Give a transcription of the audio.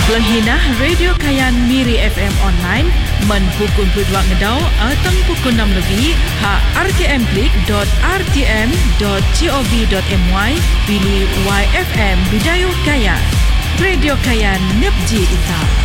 Pelenghinah Radio Kayan Miri FM online men pukul 22 ngedau atau pukul 6 lebih rtm.rtm.gov.my pilih YFM Bidayu Kayan. Radio Kayan Nepji Ita.